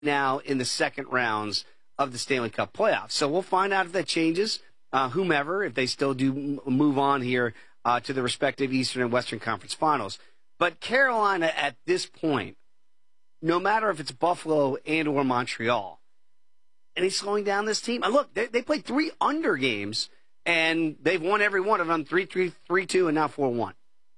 now in the second rounds of the Stanley Cup playoffs. So we'll find out if that changes, whomever, if they still do move on here to the respective Eastern and Western Conference finals. But Carolina at this point, no matter if it's Buffalo and or Montreal, and he's slowing down this team. And look, they played 3 under games, and they've won every one of them, 3-3, 3-2, and now 4-1.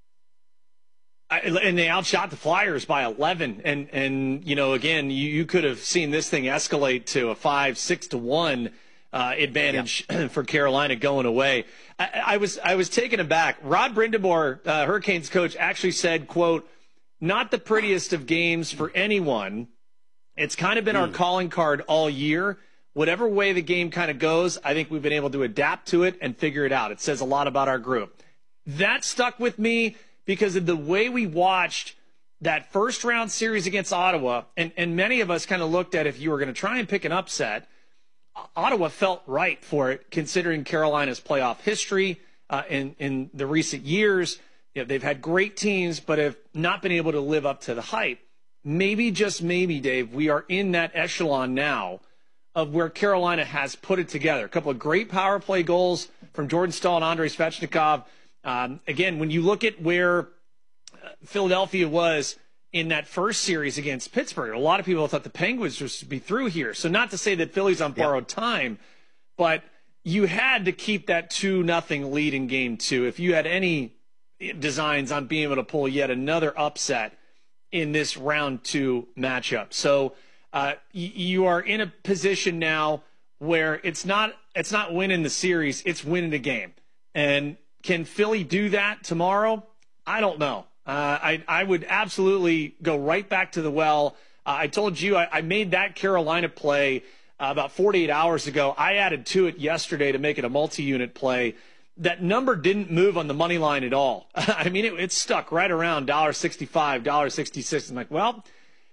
And they outshot the Flyers by 11. And you know, again, you could have seen this thing escalate to a 5-6-1 advantage for Carolina going away. I was taken aback. Rod Brindamore, Hurricanes coach, actually said, quote, "Not the prettiest of games for anyone. It's kind of been our calling card all year. Whatever way the game kind of goes, I think we've been able to adapt to it and figure it out. It says a lot about our group." That stuck with me because of the way we watched that first round series against Ottawa. And many of us kind of looked at, if you were going to try and pick an upset, Ottawa felt right for it, considering Carolina's playoff history in the recent years. You know, they've had great teams, but have not been able to live up to the hype. Maybe, just maybe, Dave, we are in that echelon now of where Carolina has put it together. A couple of great power play goals from Jordan Staal and Andrei Svechnikov. Again, when you look at where Philadelphia was in that first series against Pittsburgh, a lot of people thought the Penguins would be through here. So not to say that Philly's on borrowed time, but you had to keep that 2-0 lead in game 2 if you had any designs on being able to pull yet another upset in this round 2 matchup. So you are in a position now where it's not winning the series, it's winning the game. And can Philly do that tomorrow? I don't know. I would absolutely go right back to the well. I told you I made that Carolina play about 48 hours ago. I added to it yesterday to make it a multi-unit play. That number didn't move on the money line at all. I mean, it stuck right around $1.65, $1.66. I'm like, well,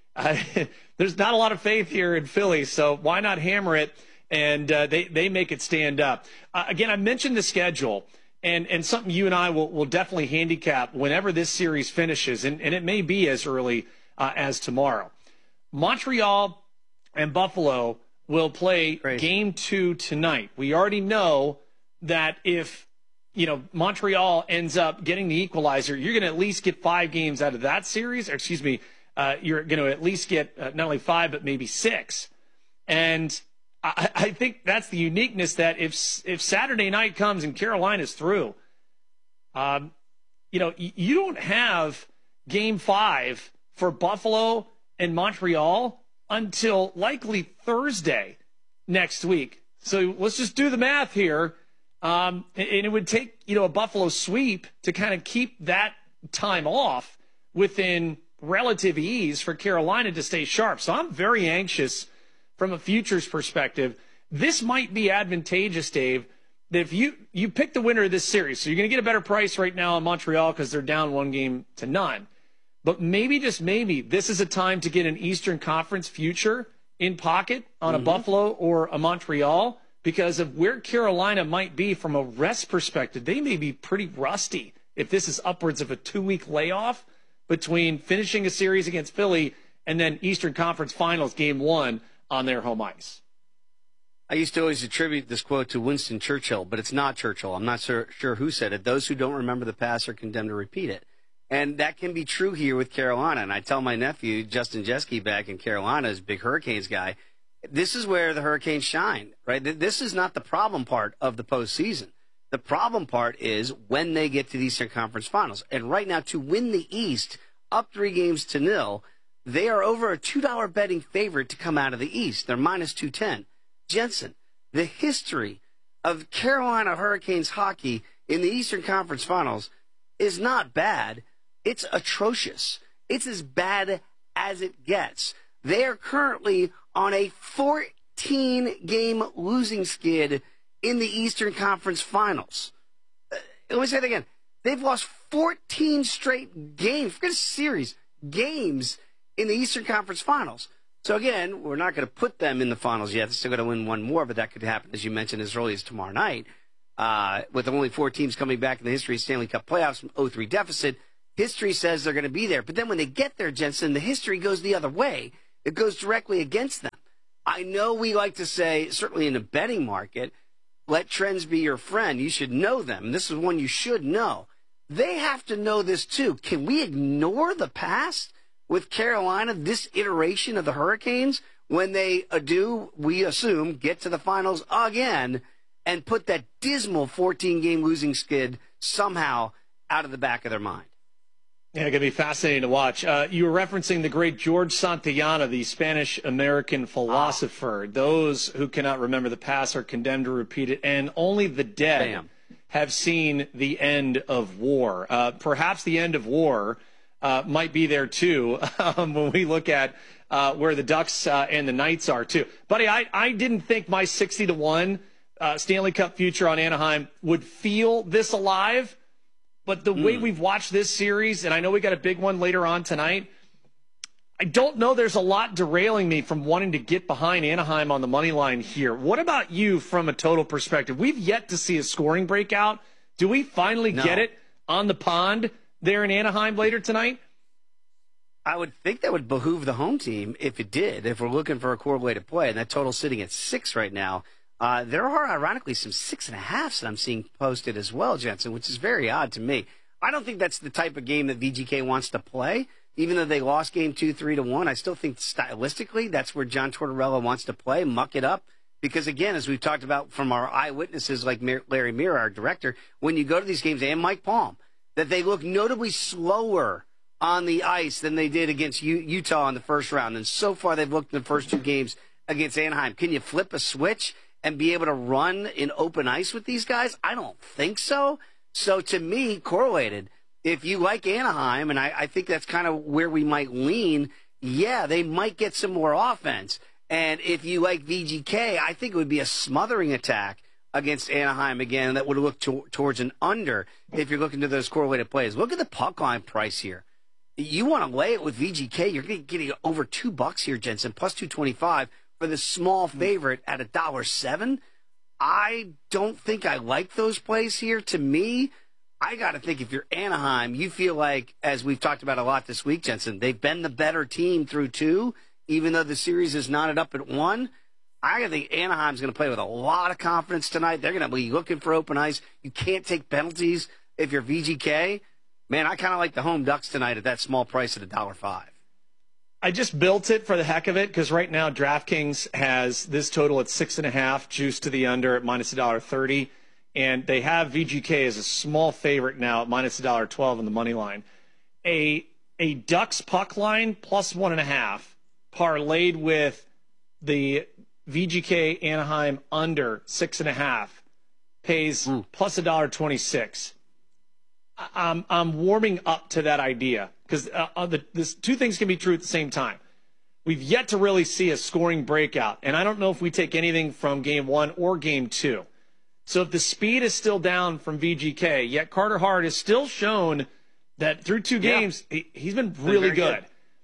there's not a lot of faith here in Philly, so why not hammer it? And they make it stand up. Again, I mentioned the schedule, and something you and I will definitely handicap whenever this series finishes, and it may be as early as tomorrow. Montreal and Buffalo will play Game 2 tonight. We already know that if Montreal ends up getting the equalizer, you're going to at least get 5 games out of that series. Or excuse me, you're going to at least get not only 5, but maybe 6. And I think that's the uniqueness, that if Saturday night comes and Carolina's through, you don't have Game 5 for Buffalo and Montreal until likely Thursday next week. So let's just do the math here. And it would take, a Buffalo sweep to kind of keep that time off within relative ease for Carolina to stay sharp. So I'm very anxious from a futures perspective. This might be advantageous, Dave, that if you pick the winner of this series, so you're going to get a better price right now in Montreal because they're down 1-0. But maybe, just maybe, this is a time to get an Eastern Conference future in pocket on a Buffalo or a Montreal, because of where Carolina might be from a rest perspective. They may be pretty rusty if this is upwards of a 2-week layoff between finishing a series against Philly and then Eastern Conference Finals Game 1 on their home ice. I used to always attribute this quote to Winston Churchill, but it's not Churchill. I'm not sure who said it. Those who don't remember the past are condemned to repeat it. And that can be true here with Carolina. And I tell my nephew, Justin Jeske, back in Carolina, is a big Hurricanes guy, this is where the Hurricanes shine, right? This is not the problem part of the postseason. The problem part is when they get to the Eastern Conference Finals. And right now, to win the East, up 3-0, they are over a $2 betting favorite to come out of the East. They're minus 210. Jensen, the history of Carolina Hurricanes hockey in the Eastern Conference Finals is not bad. It's atrocious. It's as bad as it gets. They are currently on a 14-game losing skid in the Eastern Conference Finals. Let me say that again. They've lost 14 straight games, forget a series, games in the Eastern Conference Finals. So again, we're not going to put them in the finals yet. They're still going to win one more, but that could happen, as you mentioned, as early as tomorrow night. With only 4 teams coming back in the history of Stanley Cup playoffs from 0-3 deficit, history says they're going to be there. But then when they get there, Jensen, the history goes the other way. It goes directly against them. I know we like to say, certainly in the betting market, let trends be your friend. You should know them. This is one you should know. They have to know this too. Can we ignore the past with Carolina, this iteration of the Hurricanes, when they do, we assume, get to the finals again and put that dismal 14-game losing skid somehow out of the back of their mind? Yeah, it's going to be fascinating to watch. You were referencing the great George Santayana, the Spanish-American philosopher. Those who cannot remember the past are condemned to repeat it, and only the dead have seen the end of war. Perhaps the end of war might be there, too, when we look at where the Ducks and the Knights are, too. Buddy, I didn't think my 60-1 Stanley Cup future on Anaheim would feel this alive. But the way we've watched this series, and I know we got a big one later on tonight, I don't know there's a lot derailing me from wanting to get behind Anaheim on the money line here. What about you from a total perspective? We've yet to see a scoring breakout. Do we finally get it on the pond there in Anaheim later tonight? I would think that would behoove the home team if it did, if we're looking for a correlated play, and that total's sitting at 6 right now. There are, ironically, some 6.5s that I'm seeing posted as well, Jensen, which is very odd to me. I don't think that's the type of game that VGK wants to play. Even though they lost game 2, 3-1, I still think stylistically that's where John Tortorella wants to play, muck it up. Because, again, as we've talked about from our eyewitnesses like Larry Meara, our director, when you go to these games, and Mike Palm, that they look notably slower on the ice than they did against Utah in the first round. And so far they've looked in the first 2 games against Anaheim. Can you flip a switch and be able to run in open ice with these guys? I don't think so. So to me, correlated, if you like Anaheim, and I think that's kind of where we might lean, yeah, they might get some more offense. And if you like VGK, I think it would be a smothering attack against Anaheim again that would look towards an under if you're looking to those correlated plays. Look at the puck line price here. You want to lay it with VGK, you're getting over $2 here, Jensen, plus 225. For the small favorite at $1.07, I don't think I like those plays here. To me, I got to think if you're Anaheim, you feel like, as we've talked about a lot this week, Jensen, they've been the better team through 2, even though the series is knotted up at 1. I think Anaheim's going to play with a lot of confidence tonight. They're going to be looking for open ice. You can't take penalties if you're VGK. Man, I kind of like the home Ducks tonight at that small price at $1.05. I just built it for the heck of it because right now DraftKings has this total at 6.5, juice to the under at minus $1.30, and they have VGK as a small favorite now at minus $1.12 on the money line. A Ducks puck line plus 1.5 parlayed with the VGK Anaheim under 6.5 pays plus $1.26. I'm warming up to that idea because this 2 things can be true at the same time. We've yet to really see a scoring breakout, and I don't know if we take anything from game 1 or game 2. So if the speed is still down from VGK, yet Carter Hart has still shown that through 2 games he's been really good.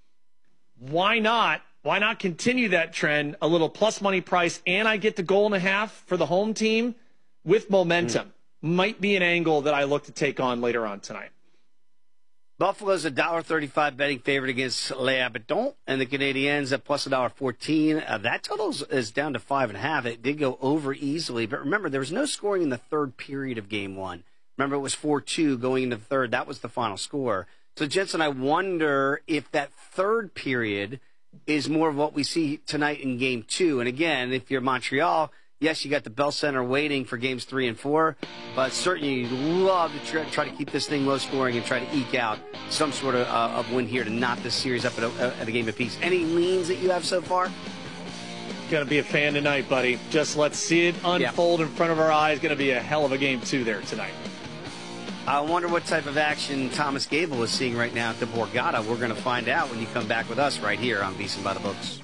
Why not continue that trend? A little plus money price, and I get the 1.5 for the home team with momentum. Might be an angle that I look to take on later on tonight. Buffalo's a $1.35 betting favorite against Les Habitants, and the Canadiens at plus $1.14. That total is down to 5.5. It did go over easily, but remember, there was no scoring in the third period of Game 1. Remember, it was 4-2 going into the third. That was the final score. So, Jensen, I wonder if that third period is more of what we see tonight in Game 2. And again, if you're Montreal, yes, you got the Bell Center waiting for games 3 and 4, but certainly you'd love to try to keep this thing low scoring and try to eke out some sort of win here to knot this series up at a game apiece. Any leans that you have so far? Going to be a fan tonight, buddy. Just let's see it unfold in front of our eyes. Going to be a hell of a game 2 there tonight. I wonder what type of action Thomas Gable is seeing right now at the Borgata. We're going to find out when you come back with us right here on VSiN by the Books.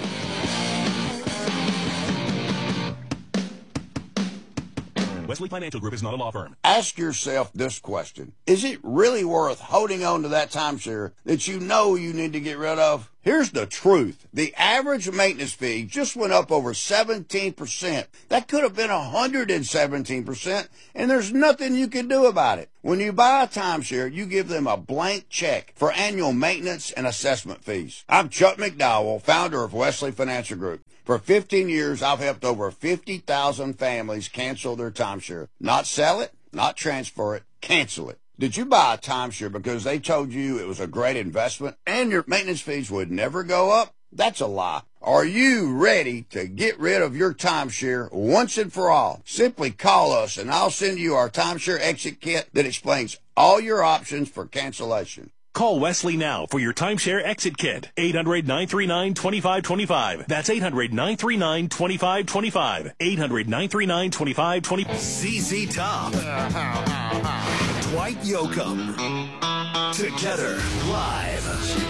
Wesley Financial Group is not a law firm. Ask yourself this question. Is it really worth holding on to that timeshare that you know you need to get rid of? Here's the truth. The average maintenance fee just went up over 17%. That could have been 117%, and there's nothing you can do about it. When you buy a timeshare, you give them a blank check for annual maintenance and assessment fees. I'm Chuck McDowell, founder of Wesley Financial Group. For 15 years, I've helped over 50,000 families cancel their timeshare. Not sell it, not transfer it, cancel it. Did you buy a timeshare because they told you it was a great investment and your maintenance fees would never go up? That's a lie. Are you ready to get rid of your timeshare once and for all? Simply call us and I'll send you our timeshare exit kit that explains all your options for cancellation. Call Wesley now for your timeshare exit kit. 800-939-2525. That's 800-939-2525. 800-939-2525. ZZ Top. Dwight Yoakam. Together live.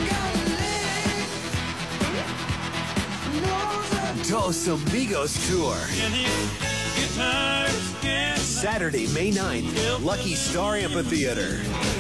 Dos Amigos Tour. Saturday, May 9th, Lucky Star Amphitheater.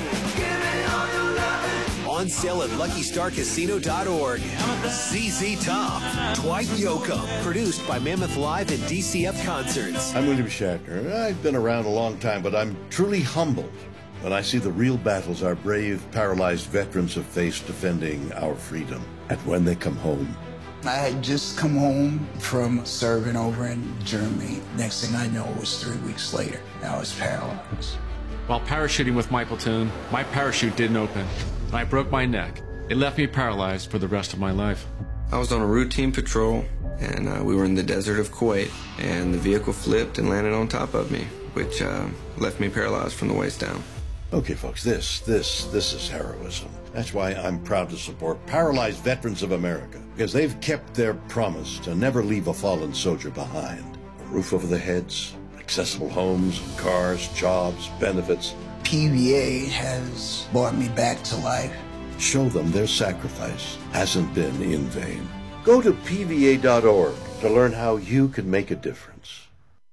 On sale at LuckyStarCasino.org. ZZ Top. Dwight Yoakam. Produced by Mammoth Live and DCF Concerts. I'm William Shatner. I've been around a long time, but I'm truly humbled when I see the real battles our brave, paralyzed veterans have faced defending our freedom. And when they come home. I had just come home from serving over in Germany. Next thing I know, it was 3 weeks later. I was paralyzed. While parachuting with my platoon, my parachute didn't open, and I broke my neck. It left me paralyzed for the rest of my life. I was on a routine patrol, and we were in the desert of Kuwait, and the vehicle flipped and landed on top of me, which left me paralyzed from the waist down. Okay, folks, this is heroism. That's why I'm proud to support Paralyzed Veterans of America, because they've kept their promise to never leave a fallen soldier behind. A roof over their heads, accessible homes, cars, jobs, benefits. PVA has brought me back to life. Show them their sacrifice hasn't been in vain. Go to PVA.org to learn how you can make a difference.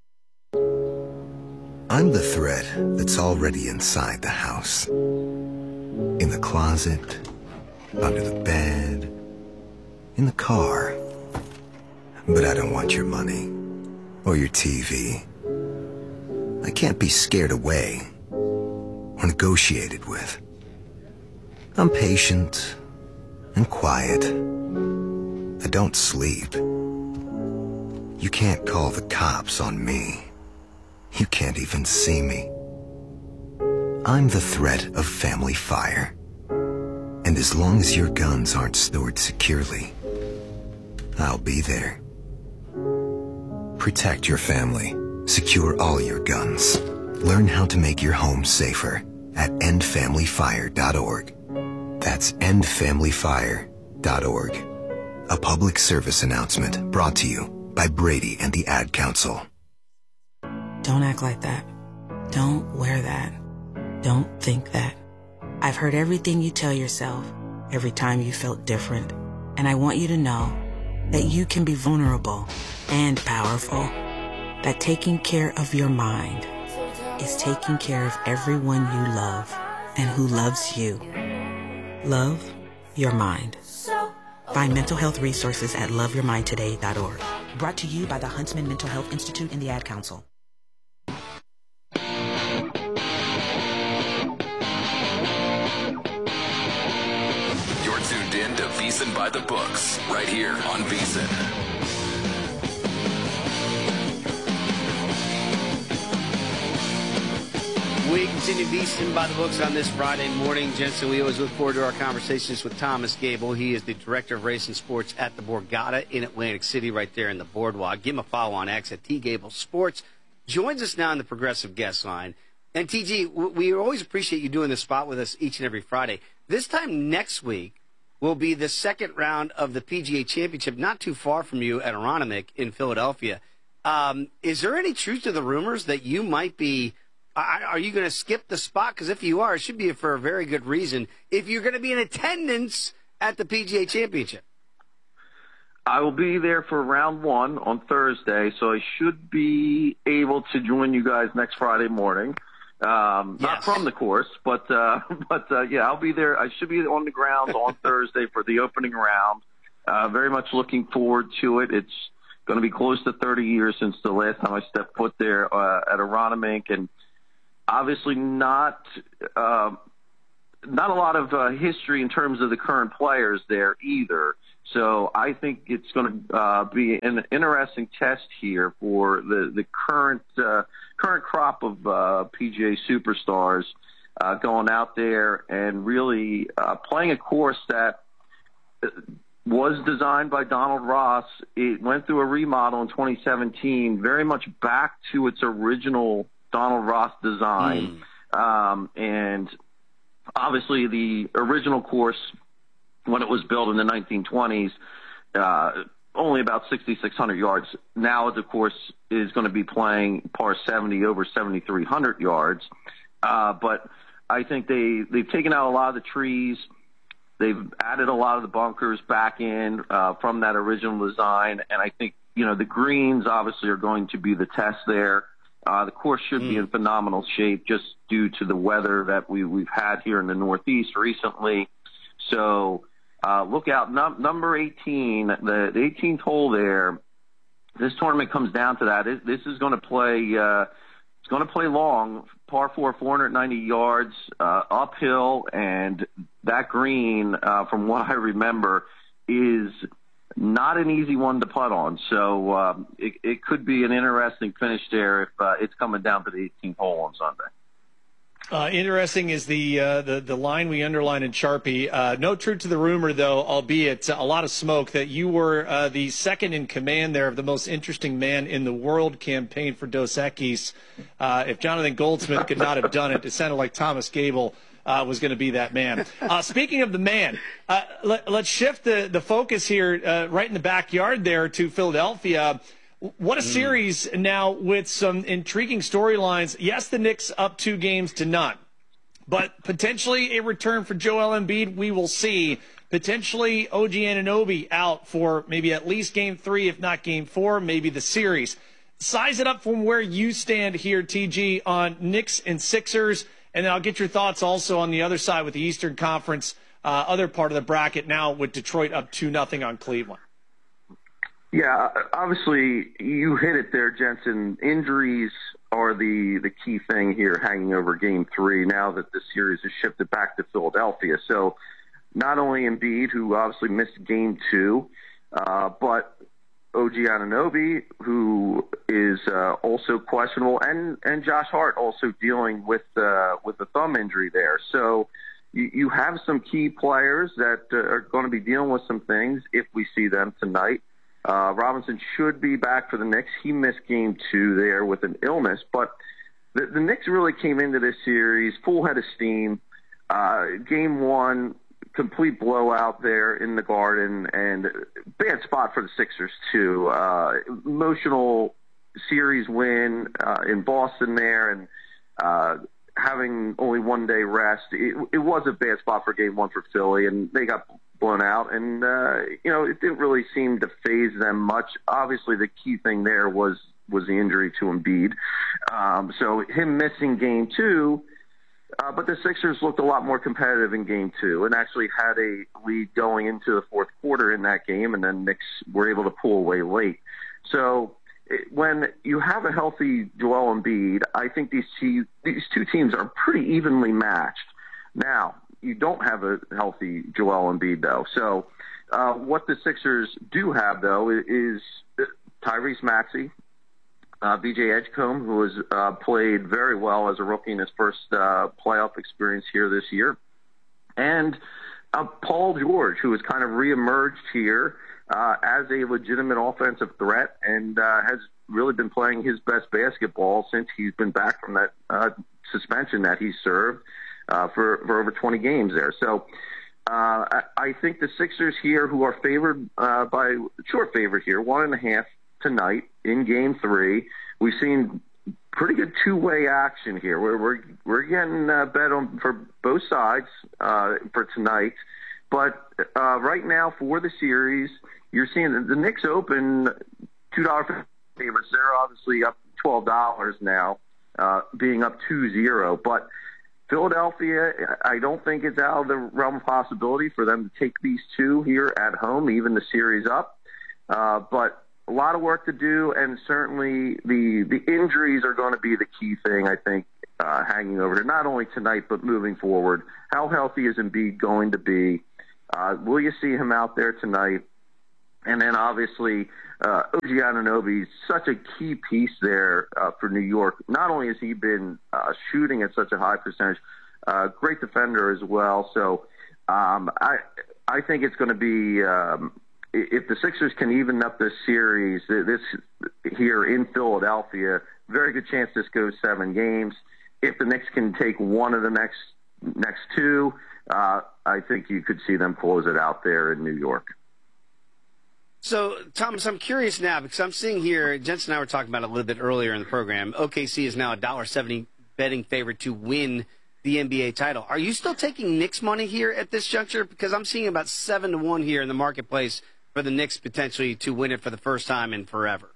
I'm the thread that's already inside the house. In the closet, under the bed, in the car. But I don't want your money or your TV. I can't be scared away or negotiated with. I'm patient and quiet. I don't sleep. You can't call the cops on me. You can't even see me. I'm the threat of family fire. And as long as your guns aren't stored securely, I'll be there. Protect your family. Secure all your guns. Learn how to make your home safer at endfamilyfire.org. That's endfamilyfire.org. A public service announcement brought to you by Brady and the Ad Council. Don't act like that. Don't wear that. Don't think that. I've heard everything you tell yourself every time you felt different. And I want you to know that you can be vulnerable and powerful. That taking care of your mind is taking care of everyone you love and who loves you. Love your mind. Find mental health resources at loveyourmindtoday.org. Brought to you by the Huntsman Mental Health Institute and the Ad Council. You're tuned in to VSiN by the Books, right here on VSiN. We continue VSiN by the Books on this Friday morning. Jensen, we always look forward to our conversations with Thomas Gable. He is the Director of Racing Sports at the Borgata in Atlantic City, right there in the Boardwalk. Give him a follow on X at T-Gable Sports. Joins us now in the Progressive Guest Line. And TG, we always appreciate you doing this spot with us each and every Friday. This time next week will be the second round of the PGA Championship, not too far from you at Aronimink in Philadelphia. Is there any truth to the rumors that you might be... Are you going to skip the spot? Because if you are, it should be for a very good reason. If you're going to be in attendance at the PGA Championship. I will be there for round one on Thursday, so I should be able to join you guys next Friday morning. Not from the course, but yeah, I'll be there. I should be on the grounds on Thursday for the opening round. Very much looking forward to it. It's going to be close to 30 years since the last time I stepped foot there at Aronimink, and obviously not a lot of history in terms of the current players there either. So I think it's going to be an interesting test here for the current crop of PGA superstars going out there and really playing a course that was designed by Donald Ross. It went through a remodel in 2017, very much back to its original Donald Ross design. And obviously the original course, when it was built in the 1920s, only about 6,600 yards. Now the course is going to be playing par 70 over 7,300 yards. But I think they've taken out a lot of the trees. They've added a lot of the bunkers back in from that original design. And I think, the greens obviously are going to be the test there. The course should be in phenomenal shape just due to the weather that we've had here in the Northeast recently. So look out, number 18, the 18th hole there. This tournament comes down to that. This is going to play. It's going to play long, par 4, 490 yards uphill, and that green, from what I remember, is not an easy one to putt on. So it could be an interesting finish there if it's coming down to the 18th hole on Sunday. Interesting is the line we underline in Sharpie. No truth to the rumor, though, albeit a lot of smoke, that you were the second in command there of the most interesting man in the world campaign for Dos Equis. If Jonathan Goldsmith could not have done it, it sounded like Thomas Gable was going to be that man. Speaking of the man, let's shift the focus here right in the backyard there to Philadelphia. What a series now with some intriguing storylines. Yes, the Knicks up 2 games to none, but potentially a return for Joel Embiid. We will see. Potentially OG Anunoby out for maybe at least game 3, if not game 4, maybe the series. Size it up from where you stand here, TG, on Knicks and Sixers, and then I'll get your thoughts also on the other side with the Eastern Conference, other part of the bracket now with Detroit up 2-0 on Cleveland. Yeah, obviously you hit it there, Jensen. Injuries are the key thing here hanging over Game 3 now that the series has shifted back to Philadelphia. So not only Embiid, who obviously missed Game 2, but OG Anunoby, who is also questionable, and Josh Hart also dealing with the thumb injury there. So you have some key players that are going to be dealing with some things if we see them tonight. Robinson should be back for the Knicks. He missed Game 2 there with an illness, but the Knicks really came into this series full head of steam. Game 1, complete blowout there in the Garden, and bad spot for the Sixers too. Emotional series win in Boston there, and having only 1 day rest. It was a bad spot for Game 1 for Philly, and they got blown out, and it didn't really seem to faze them much. Obviously, the key thing there was the injury to Embiid, so him missing Game 2. But the Sixers looked a lot more competitive in Game 2 and actually had a lead going into the fourth quarter in that game, and then Knicks were able to pull away late. So when you have a healthy Joel Embiid, I think these two teams are pretty evenly matched. Now, you don't have a healthy Joel Embiid, though. So what the Sixers do have, though, is Tyrese Maxey, B.J. Edgecombe, who has played very well as a rookie in his first playoff experience here this year, and Paul George, who has kind of reemerged here as a legitimate offensive threat and has really been playing his best basketball since he's been back from that suspension that he served for over 20 games there. So I think the Sixers here, who are favored by short favorite here, 1.5 tonight in Game 3. We've seen pretty good two-way action here. We're getting bet on for both sides for tonight. But right now for the series, you're seeing the Knicks open $2 favorites. They're obviously up $12 now. being up 2-0. But Philadelphia, I don't think it's out of the realm of possibility for them to take these two here at home, even the series up. But a lot of work to do, and certainly the injuries are going to be the key thing, I think, hanging over here, not only tonight but moving forward. How healthy is Embiid going to be? Will you see him out there tonight? And then obviously OG Anunoby is such a key piece there for New York. Not only has he been shooting at such a high percentage, great defender as well. So I think it's going to be if the Sixers can even up this series, this here in Philadelphia, very good chance this goes 7 games. If the Knicks can take one of the next two, I think you could see them close it out there in New York. So, Thomas, I'm curious now because I'm seeing here, Jensen and I were talking about it a little bit earlier in the program, OKC is now a $1.70 betting favorite to win the NBA title. Are you still taking Knicks money here at this juncture? Because I'm seeing about 7-1 here in the marketplace for the Knicks potentially to win it for the first time in forever.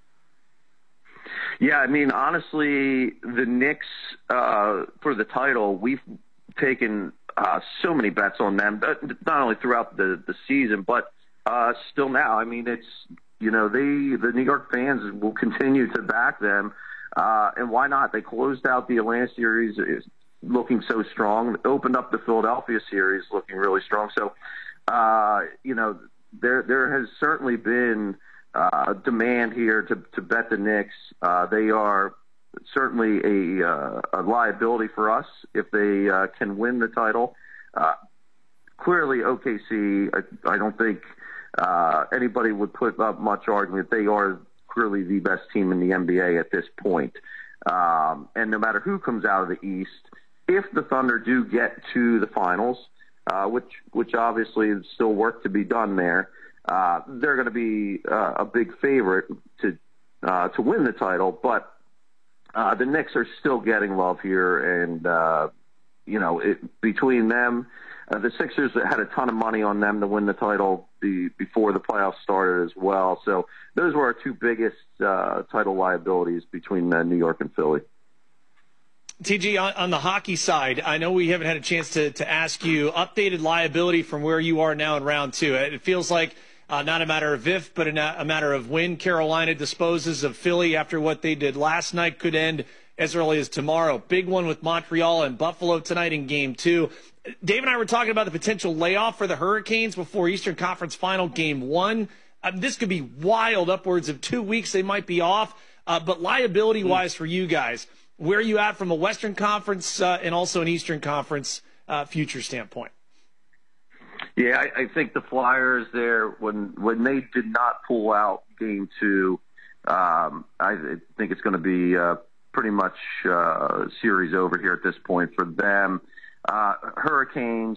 Yeah, I mean, honestly, the Knicks for the title, we've taken so many bets on them, not only throughout the season, but still now. I mean, it's, you know, the New York fans will continue to back them, and why not? They closed out the Atlanta series looking so strong, opened up the Philadelphia series looking really strong. So, you know, there has certainly been demand here to bet the Knicks. They are certainly a liability for us if they can win the title. Clearly, OKC, I don't think anybody would put up much argument. They are clearly the best team in the NBA at this point. And no matter who comes out of the East, if the Thunder do get to the finals, which obviously is still work to be done there, they're going to be a big favorite to win the title. But the Knicks are still getting love here, and you know, between them, the Sixers had a ton of money on them to win the title before the playoffs started as well. So those were our two biggest title liabilities between New York and Philly. TG, on the hockey side, I know we haven't had a chance to ask you updated liability from where you are now in round 2. It feels like not a matter of if, but a matter of when Carolina disposes of Philly after what they did last night could end as early as tomorrow. Big one with Montreal and Buffalo tonight in Game 2. Dave and I were talking about the potential layoff for the Hurricanes before Eastern Conference Final Game 1. This could be wild, upwards of 2 weeks they might be off. But liability-wise for you guys, where are you at from a Western Conference and also an Eastern Conference future standpoint? Yeah, I think the Flyers there, when they did not pull out Game 2, I think it's going to be pretty much series over here at this point for them. Hurricanes,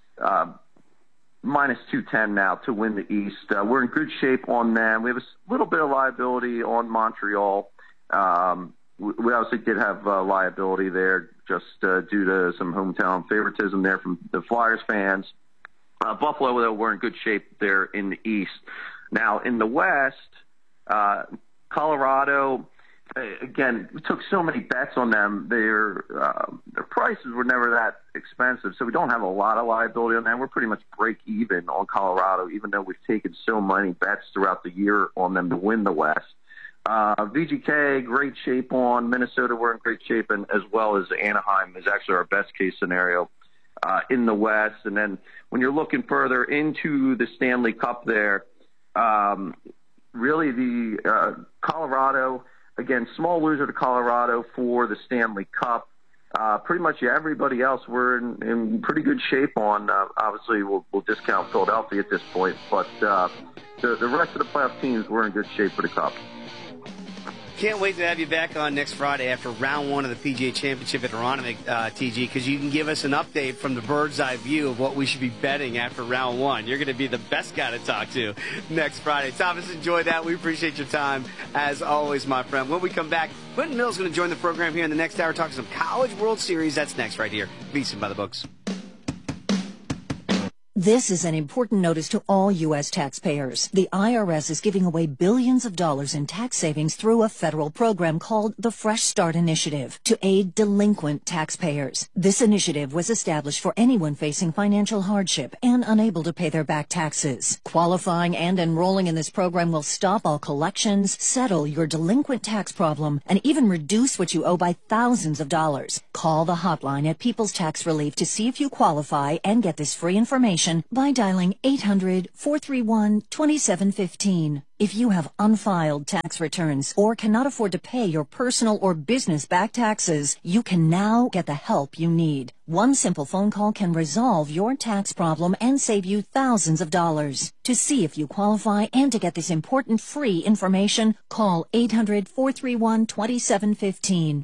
minus 210 now to win the East. We're in good shape on them. We have a little bit of liability on Montreal. We obviously did have liability there just due to some hometown favoritism there from the Flyers fans. Buffalo, though, we're in good shape there in the East. Now, in the West, Colorado, again, we took so many bets on them. Their prices were never that expensive, so we don't have a lot of liability on them. We're pretty much break even on Colorado, even though we've taken so many bets throughout the year on them to win the West. VGK, great shape on. Minnesota, we're in great shape, and as well as Anaheim is actually our best case scenario in the West. And then when you're looking further into the Stanley Cup there, really the Colorado, again, small loser to Colorado for the Stanley Cup. Pretty much everybody else we're in pretty good shape on. Obviously, we'll discount Philadelphia at this point, but the rest of the playoff teams, we're in good shape for the Cup. Can't wait to have you back on next Friday after round 1 of the PGA Championship at Aronimink, TG, because you can give us an update from the bird's eye view of what we should be betting after round 1. You're going to be the best guy to talk to next Friday. Thomas, enjoy that. We appreciate your time, as always, my friend. When we come back, Quentin Mills is going to join the program here in the next hour, talking some College World Series. That's next right here. VSiN by the Books. This is an important notice to all U.S. taxpayers. The IRS is giving away billions of dollars in tax savings through a federal program called the Fresh Start Initiative to aid delinquent taxpayers. This initiative was established for anyone facing financial hardship and unable to pay their back taxes. Qualifying and enrolling in this program will stop all collections, settle your delinquent tax problem, and even reduce what you owe by thousands of dollars. Call the hotline at People's Tax Relief to see if you qualify and get this free information by dialing 800-431-2715. If you have unfiled tax returns or cannot afford to pay your personal or business back taxes, you can now get the help you need. One simple phone call can resolve your tax problem and save you thousands of dollars. To see if you qualify and to get this important free information, call 800-431-2715.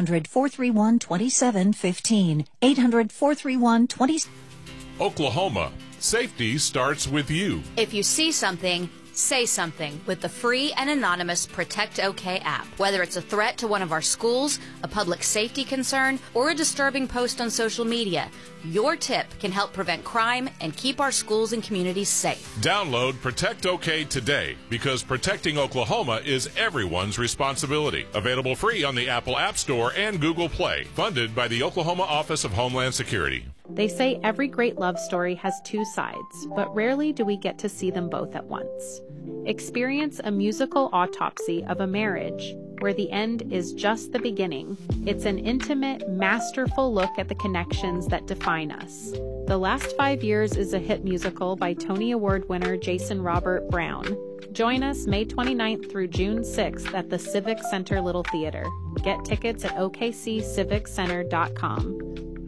800-431-2715. 800-431-2715. Oklahoma, safety starts with you. If you see something, say something with the free and anonymous Protect OK app. Whether it's a threat to one of our schools, a public safety concern, or a disturbing post on social media, your tip can help prevent crime and keep our schools and communities safe. Download Protect OK today, because protecting Oklahoma is everyone's responsibility. Available free on the Apple App Store and Google Play. Funded by the Oklahoma Office of Homeland Security. They say every great love story has two sides, but rarely do we get to see them both at once. Experience a musical autopsy of a marriage where the end is just the beginning. It's an intimate, masterful look at the connections that define us. The Last 5 Years is a hit musical by Tony Award winner Jason Robert Brown. Join us May 29th through June 6th at the Civic Center Little Theater. Get tickets at okcciviccenter.com.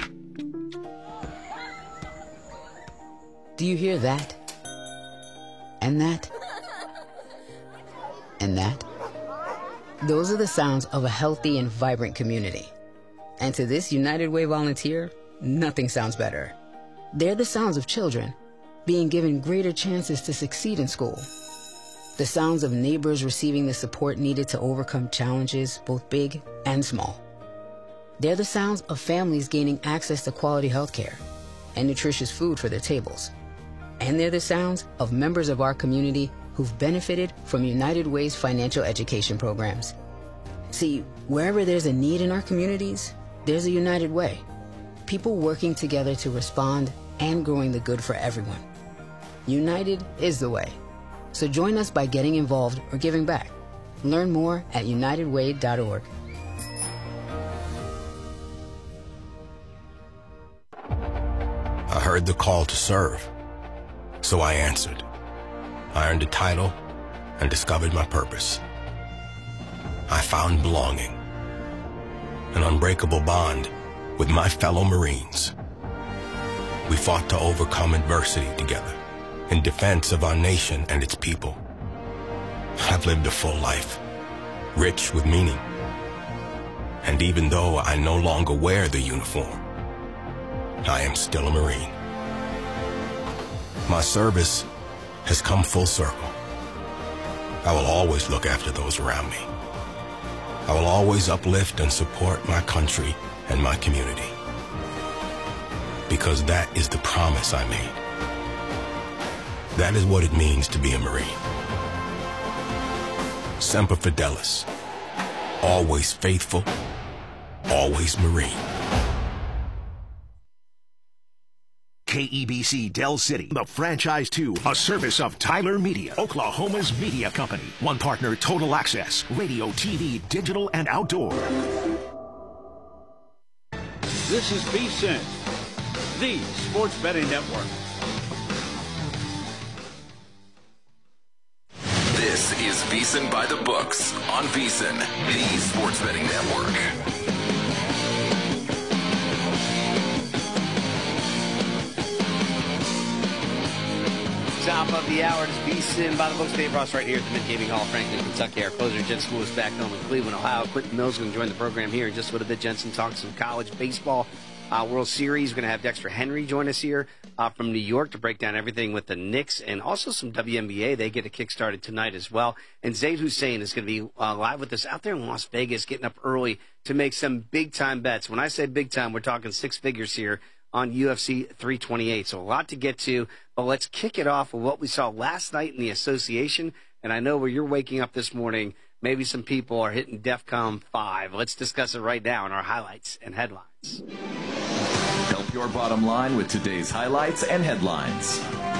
Do you hear that? And that? And that? Those are the sounds of a healthy and vibrant community. And to this United Way volunteer, nothing sounds better. They're the sounds of children being given greater chances to succeed in school. The sounds of neighbors receiving the support needed to overcome challenges, both big and small. They're the sounds of families gaining access to quality health care and nutritious food for their tables. And they're the sounds of members of our community who've benefited from United Way's financial education programs. See, wherever there's a need in our communities, there's a United Way. People working together to respond and growing the good for everyone. United is the way. So join us by getting involved or giving back. Learn more at unitedway.org. I heard the call to serve, so I answered. I earned a title and discovered my purpose. I found belonging, an unbreakable bond with my fellow Marines. We fought to overcome adversity together in defense of our nation and its people. I've lived a full life, rich with meaning. And even though I no longer wear the uniform, I am still a Marine. My service has come full circle. I will always look after those around me. I will always uplift and support my country and my community. Because that is the promise I made. That is what it means to be a Marine. Semper Fidelis. Always faithful, always Marine. KEBC Del City, the franchise 2, a service of Tyler Media, Oklahoma's media company. One partner, Total Access, radio, TV, digital, and outdoor. This is VSiN, the sports betting network. This is VSiN by the Books on VSiN, the sports betting network. Top of the hour is VSiN by the Books. Dave Ross right here at the Mid-Gaming Hall, Franklin, Kentucky. Our closer, Jensen Lewis, back home in Cleveland, Ohio. Quentin Mills going to join the program here in just a little bit. Jensen talks some college baseball World Series. We're going to have Dexter Henry join us here from New York to break down everything with the Knicks and also some WNBA. They get a kick started tonight as well. And Zaid Hussein is going to be live with us out there in Las Vegas, getting up early to make some big-time bets. When I say big-time, we're talking six figures here on UFC 328. So a lot to get to, but let's kick it off with what we saw last night in the association. And I know where you're waking up this morning, maybe some people are hitting DEFCON 5. Let's discuss it right now in our highlights and headlines. Help your bottom line with today's highlights and headlines.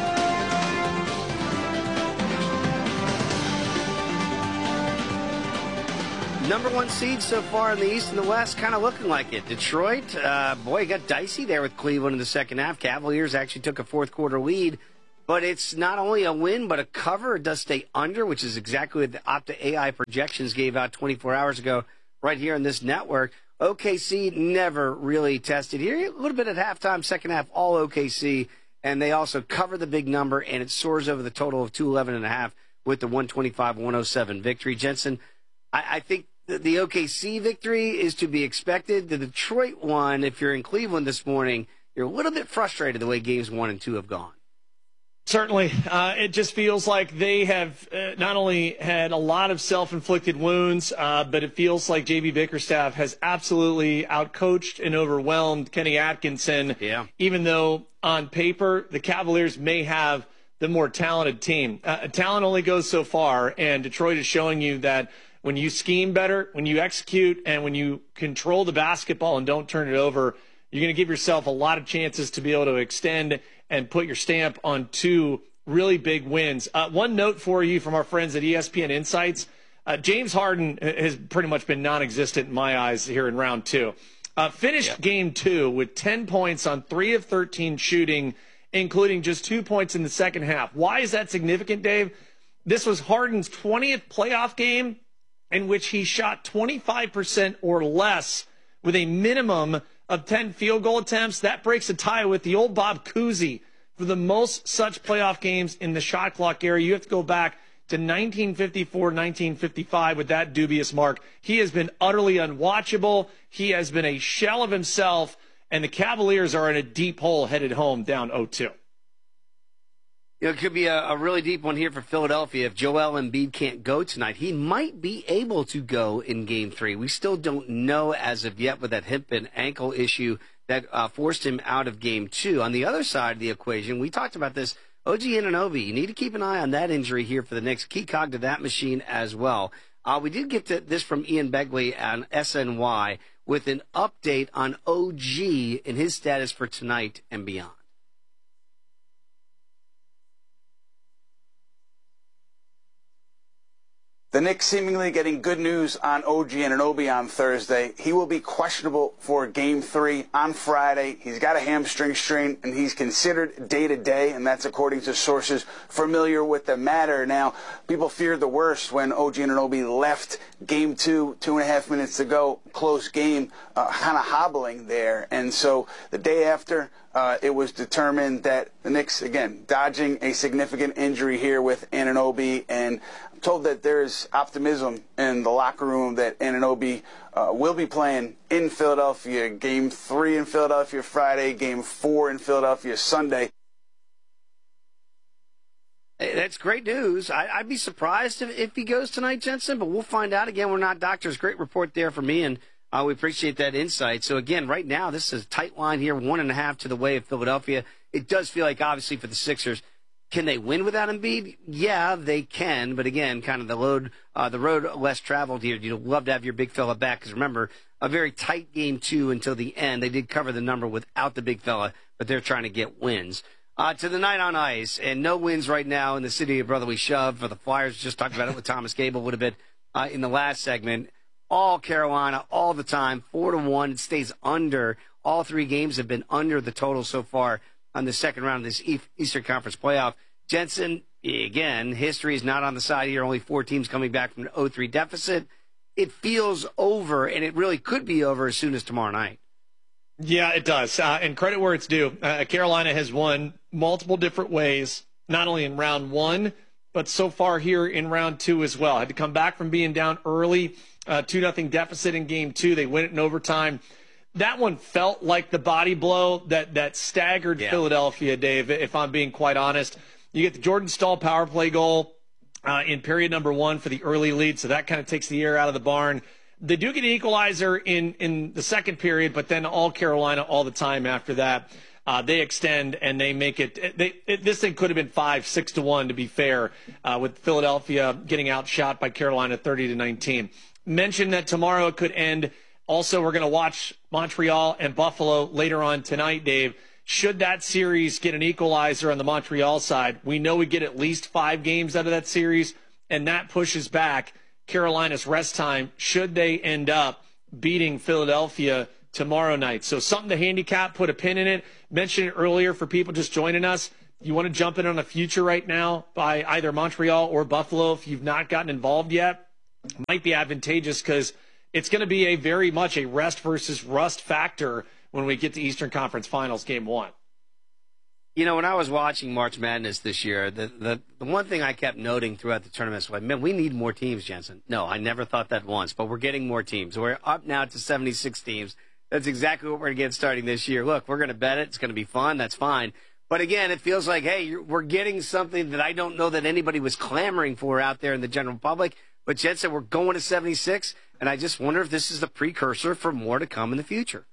Number one seed so far in the East and the West, kind of looking like it. Detroit, it got dicey there with Cleveland in the second half. Cavaliers actually took a fourth quarter lead, but it's not only a win, but a cover. It does stay under, which is exactly what the Opta AI projections gave out 24 hours ago right here on this network. OKC never really tested here. A little bit at halftime, second half, all OKC, and they also cover the big number, and it soars over the total of 211.5 with the 125-107 victory. Jensen, I think the OKC victory is to be expected. The Detroit one, if you're in Cleveland this morning, you're a little bit frustrated the way games 1 and 2 have gone. Certainly. It just feels like they have not only had a lot of self-inflicted wounds, but it feels like J.B. Bickerstaff has absolutely outcoached and overwhelmed Kenny Atkinson. Yeah. Even though on paper the Cavaliers may have the more talented team. Talent only goes so far, and Detroit is showing you that when you scheme better, when you execute, and when you control the basketball and don't turn it over, you're going to give yourself a lot of chances to be able to extend and put your stamp on 2 really big wins. One note for you from our friends at ESPN Insights, James Harden has pretty much been non-existent in my eyes here in round 2. Finished game 2 with 10 points on 3 of 13 shooting, including just 2 points in the second half. Why is that significant, Dave? This was Harden's 20th playoff game in which he shot 25% or less with a minimum of 10 field goal attempts. That breaks a tie with the old Bob Cousy for the most such playoff games in the shot clock era. You have to go back to 1954, 1955 with that dubious mark. He has been utterly unwatchable. He has been a shell of himself, and the Cavaliers are in a deep hole headed home down 0-2. It could be a really deep one here for Philadelphia. If Joel Embiid can't go tonight, he might be able to go in Game 3. We still don't know as of yet with that hip and ankle issue that forced him out of Game 2. On the other side of the equation, we talked about this, OG Anunoby. You need to keep an eye on that injury here for the Knicks. Key cog to that machine as well. We did get to this from Ian Begley on SNY with an update on OG and his status for tonight and beyond. The Knicks seemingly getting good news on OG Anunoby on Thursday. He will be questionable for Game 3 on Friday. He's got a hamstring strain, and he's considered day-to-day, and that's according to sources familiar with the matter. Now, people feared the worst when OG Anunoby left Game 2, 2.5 minutes to go, close game, kind of hobbling there. And so the day after, it was determined that the Knicks, again, dodging a significant injury here with Anunoby, and I'm told that there's optimism in the locker room that Anunoby will be playing in Philadelphia. Game 3 in Philadelphia Friday, Game 4 in Philadelphia Sunday. Hey, that's great news. I'd be surprised if he goes tonight, Jensen, but we'll find out. Again, we're not doctors. Great report there from Ian. We appreciate that insight. So, again, right now, this is a tight line here, 1.5 to the way of Philadelphia. It does feel like, obviously, for the Sixers, can they win without Embiid? Yeah, they can. But, again, kind of the road less traveled here. You'd love to have your big fella back because, remember, a very tight Game 2 until the end. They did cover the number without the big fella, but they're trying to get wins. To the night on ice, and no wins right now in the city of brotherly shove for the Flyers. Just talked about it with Thomas Gable a little bit in the last segment. All Carolina, all the time, 4-1. It stays under. All 3 games have been under the total so far on the second round of this Eastern Conference playoff. Jensen, again, history is not on the side here. Only 4 teams coming back from an 0-3 deficit. It feels over, and it really could be over as soon as tomorrow night. Yeah, it does. And credit where it's due. Carolina has won multiple different ways, not only in round 1, but so far here in round 2 as well. Had to come back from being down early, 2-0 deficit in Game 2. They win it in overtime. That one felt like the body blow that staggered Philadelphia, Dave, if I'm being quite honest. You get the Jordan Staal power play goal in period number 1 for the early lead, so that kind of takes the air out of the barn. They do get an equalizer in the second period, but then all Carolina all the time after that. They extend and they make it. This thing could have been 5-6-1 to be fair, with Philadelphia getting outshot by Carolina 30-19. Mentioned that tomorrow it could end. Also, we're going to watch Montreal and Buffalo later on tonight, Dave. Should that series get an equalizer on the Montreal side, we know we get at least 5 games out of that series, and that pushes back Carolina's rest time should they end up beating Philadelphia tomorrow night. So something to handicap, put a pin in it. Mentioned it earlier for people just joining us. You want to jump in on a future right now by either Montreal or Buffalo if you've not gotten involved yet. Might be advantageous because it's going to be a very much a rest versus rust factor when we get to Eastern Conference Finals Game 1. You know, when I was watching March Madness this year, the one thing I kept noting throughout the tournament was, like, man, we need more teams, Jensen. No, I never thought that once, but we're getting more teams. We're up now to 76 teams. That's exactly what we're going to get starting this year. Look, we're going to bet it. It's going to be fun. That's fine. But again, it feels like, hey, we're getting something that I don't know that anybody was clamoring for out there in the general public. But Jensen, we're going to 76, and I just wonder if this is the precursor for more to come in the future.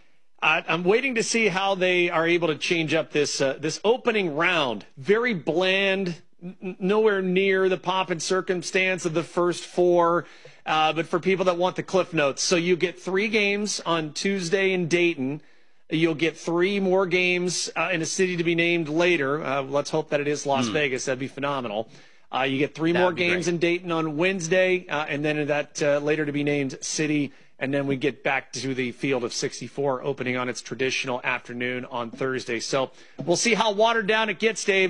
I'm waiting to see how they are able to change up this opening round. Very bland, nowhere near the pomp and circumstance of the first 4. But for people that want the Cliff Notes, so you get 3 games on Tuesday in Dayton. You'll get 3 more games in a city to be named later. Let's hope that it is Las Vegas. That'd be phenomenal. You get 3 more games in Dayton on Wednesday, and then in that later to be named city. And then we get back to the Field of 64 opening on its traditional afternoon on Thursday. So we'll see how watered down it gets, Dave.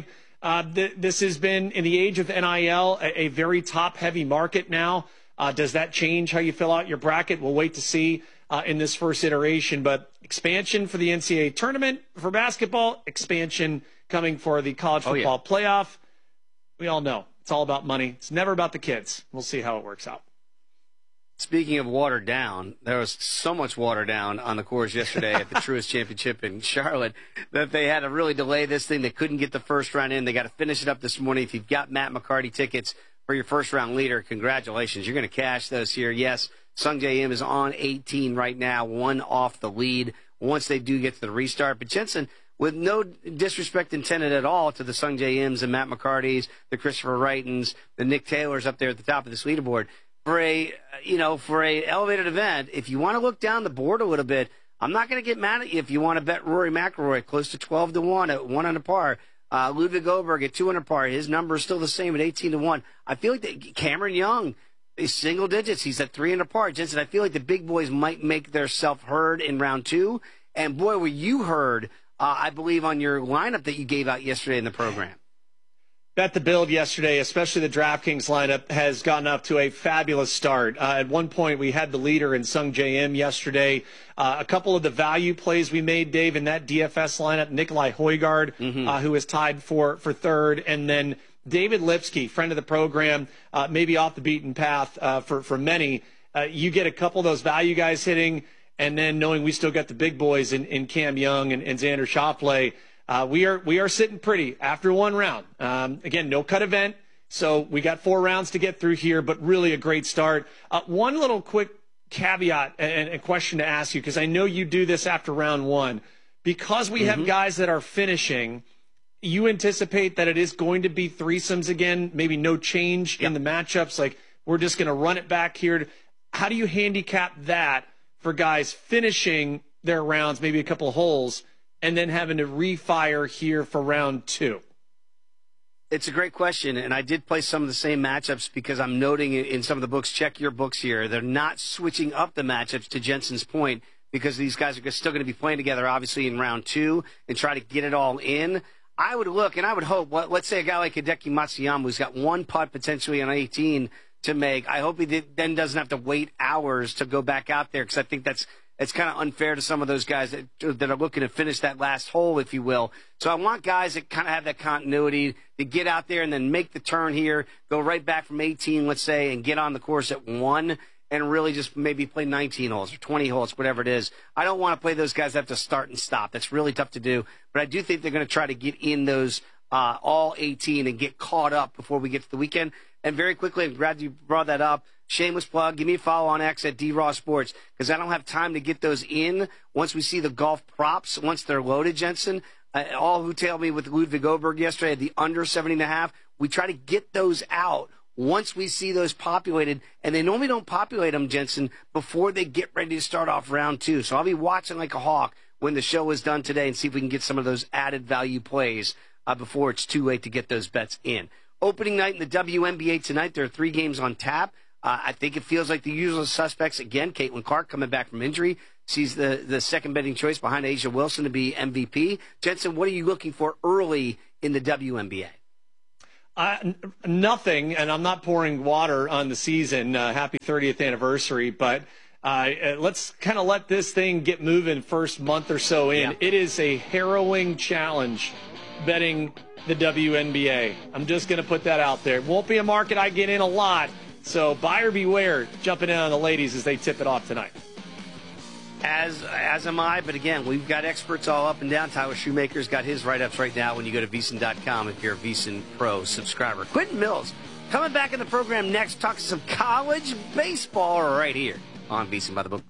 This has been, in the age of NIL, a very top-heavy market now. Does that change how you fill out your bracket? We'll wait to see in this first iteration. But expansion for the NCAA tournament for basketball, expansion coming for the college football playoff. We all know it's all about money. It's never about the kids. We'll see how it works out. Speaking of watered down, there was so much water down on the course yesterday at the Truist Championship in Charlotte that they had to really delay this thing. They couldn't get the first round in. They got to finish it up this morning. If you've got Matt McCarty tickets for your first round leader, congratulations. You're going to cash those here. Yes, Sungjae Im is on 18 right now, 1 off the lead once they do get to the restart. But Jensen, with no disrespect intended at all to the Sungjae Ims and Matt McCartys, the Christopher Wrightons, the Nick Taylors up there at the top of this leaderboard, for a elevated event, if you want to look down the board a little bit, I'm not going to get mad at you if you want to bet Rory McIlroy close to 12-1 at 1 under par. Ludwig Oberg at 2 under par. His number is still the same at 18-1. I feel like Cameron Young is single digits. He's at 3 under par. Jensen, I feel like the big boys might make their self heard in round 2. And boy, were you heard, I believe, on your lineup that you gave out yesterday in the program. Bet the build yesterday, especially the DraftKings lineup, has gotten up to a fabulous start. At one point, we had the leader in Sungjae Im yesterday. A couple of the value plays we made, Dave, in that DFS lineup, Nikolai Højgaard, who is tied for third, and then David Lipsky, friend of the program, maybe off the beaten path for many. You get a couple of those value guys hitting, and then knowing we still got the big boys in Cam Young and Xander Schauffele, we are sitting pretty after 1 round. Again, no cut event, so we got 4 rounds to get through here, but really a great start. One little quick caveat and a question to ask you, because I know you do this after round 1. Because we have guys that are finishing, you anticipate that it is going to be threesomes again, maybe no change in the matchups, like we're just going to run it back here. How do you handicap that for guys finishing their rounds, maybe a couple of holes, and then having to refire here for round 2? It's a great question, and I did play some of the same matchups because I'm noting in some of the books, check your books here, they're not switching up the matchups to Jensen's point because these guys are still going to be playing together, obviously, in round 2 and try to get it all in. I would look, and I would hope, let's say a guy like Hideki Matsuyama who's got 1 putt potentially on 18 to make, I hope he then doesn't have to wait hours to go back out there because I think it's kind of unfair to some of those guys that are looking to finish that last hole, if you will. So I want guys that kind of have that continuity to get out there and then make the turn here, go right back from 18, let's say, and get on the course at 1 and really just maybe play 19 holes or 20 holes, whatever it is. I don't want to play those guys that have to start and stop. That's really tough to do. But I do think they're going to try to get in those all 18 and get caught up before we get to the weekend. And very quickly, I'm glad you brought that up. Shameless plug. Give me a follow on X at D-Raw Sports because I don't have time to get those in once we see the golf props, once they're loaded, Jensen. All who tailed me with Ludwig Oberg yesterday at the under 70.5. We try to get those out once we see those populated, and they normally don't populate them, Jensen, before they get ready to start off round 2. So I'll be watching like a hawk when the show is done today and see if we can get some of those added value plays before it's too late to get those bets in. Opening night in the WNBA tonight, there are 3 games on tap. I think it feels like the usual suspects again. Caitlin Clark coming back from injury. She's the second betting choice behind A'ja Wilson to be MVP. Jensen, what are you looking for early in the WNBA? Nothing, and I'm not pouring water on the season. Happy 30th anniversary, but let's kind of let this thing get moving first month or so in. Yeah. It is a harrowing challenge betting the WNBA. I'm just going to put that out there. It won't be a market I get in a lot, so buyer beware jumping in on the ladies as they tip it off tonight. As am I, but again, we've got experts all up and down. Tyler Shoemaker's got his write-ups right now when you go to VSiN.com if you're a VSiN Pro subscriber. Quentin Mills coming back in the program next, talking some college baseball right here on VSiN by the Books.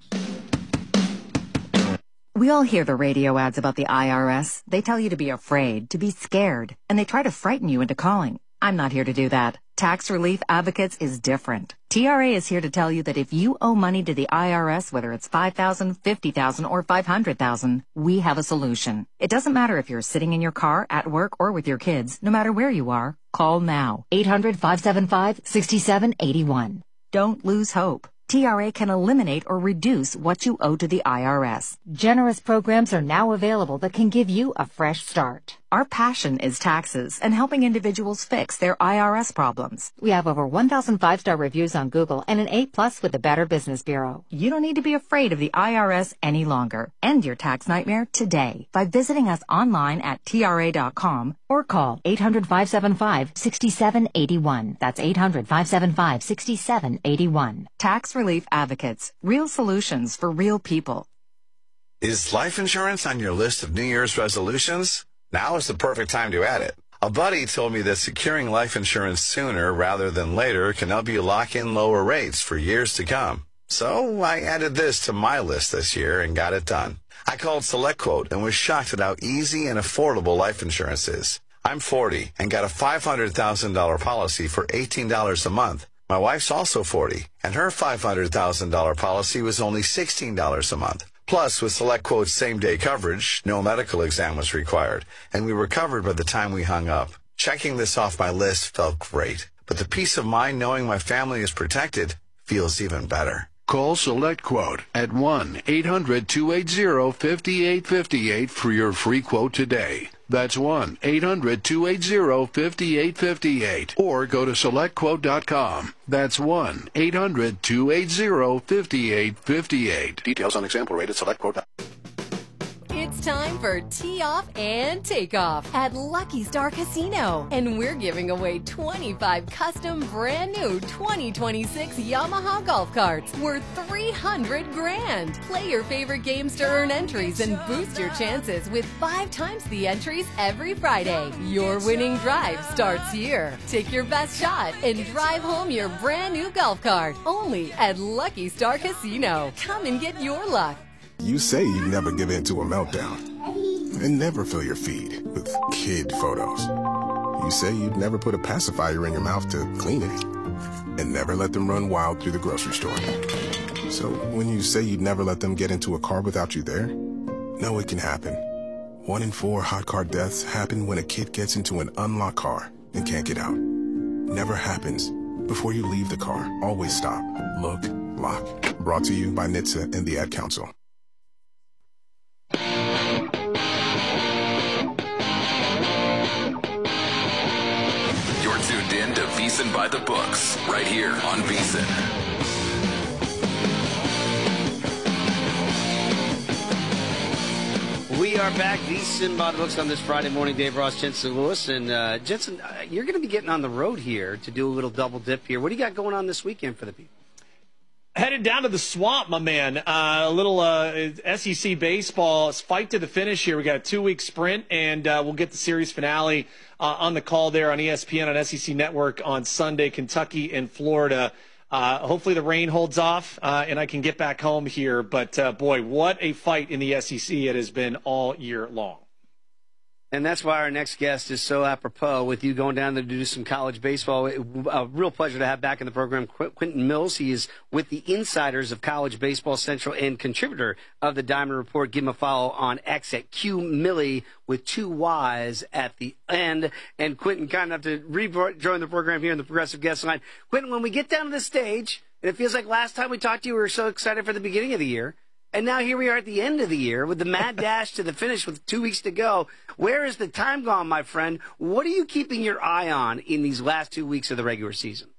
We all hear the radio ads about the IRS. They tell you to be afraid, to be scared, and they try to frighten you into calling. I'm not here to do that. Tax Relief Advocates is different. TRA is here to tell you that if you owe money to the IRS, whether it's $5,000, $50,000, or $500,000, we have a solution. It doesn't matter if you're sitting in your car, at work, or with your kids. No matter where you are, call now. 800-575-6781. Don't lose hope. TRA can eliminate or reduce what you owe to the IRS. Generous programs are now available that can give you a fresh start. Our passion is taxes and helping individuals fix their IRS problems. We have over 1,000 5-star reviews on Google and an A+ with the Better Business Bureau. You don't need to be afraid of the IRS any longer. End your tax nightmare today by visiting us online at TRA.com or call 800-575-6781. That's 800-575-6781. Tax Relief Advocates. Real solutions for real people. Is life insurance on your list of New Year's resolutions? Now is the perfect time to add it. A buddy told me that securing life insurance sooner rather than later can help you lock in lower rates for years to come. So I added this to my list this year and got it done. I called SelectQuote and was shocked at how easy and affordable life insurance is. I'm 40 and got a $500,000 policy for $18 a month. My wife's also 40, and her $500,000 policy was only $16 a month. Plus, with SelectQuote's same-day coverage, no medical exam was required, and we were covered by the time we hung up. Checking this off my list felt great, but the peace of mind knowing my family is protected feels even better. Call SelectQuote at 1-800-280-5858 for your free quote today. That's 1-800-280-5858. Or go to SelectQuote.com. That's 1-800-280-5858. Details on example rate at SelectQuote.com. It's time for Tee Off and Takeoff at Lucky Star Casino. And we're giving away 25 custom brand new 2026 Yamaha golf carts worth $300,000. Play your favorite games to earn entries and boost your chances with 5 times the entries every Friday. Your winning drive starts here. Take your best shot and drive home your brand new golf cart. Only at Lucky Star Casino. Come and get your luck. You say you'd never give in to a meltdown and never fill your feed with kid photos. You say you'd never put a pacifier in your mouth to clean it and never let them run wild through the grocery store. So when you say you'd never let them get into a car without you there, know it can happen. 1 in 4 hot car deaths happen when a kid gets into an unlocked car and can't get out. Never happens. Before you leave the car, always stop, look, lock. Brought to you by NHTSA and the Ad Council. You're tuned in to VSiN by the Books, right here on VSiN. We are back, VSiN by the Books on this Friday morning. Dave Ross, Jensen Lewis. And Jensen, you're going to be getting on the road here to do a little double dip here. What do you got going on this weekend for the people? Headed down to the swamp, my man. A little SEC baseball fight to the finish here. We got a 2-week sprint, and we'll get the series finale on the call there on ESPN on SEC Network on Sunday, Kentucky and Florida. Hopefully the rain holds off and I can get back home here. But, boy, what a fight in the SEC it has been all year long. And that's why our next guest is so apropos with you going down there to do some college baseball. A real pleasure to have back in the program Quentin Mills. He is with the Insiders of College Baseball Central and contributor of the Diamond Report. Give him a follow on X at QMilly with 2 Y's at the end. And Quentin, kind enough to rejoin the program here in the Progressive Guest Line. Quentin, when we get down to the stage, and it feels like last time we talked to you, we were so excited for the beginning of the year. And now here we are at the end of the year with the mad dash to the finish with 2 weeks to go. Where is the time gone, my friend? What are you keeping your eye on in these last 2 weeks of the regular season?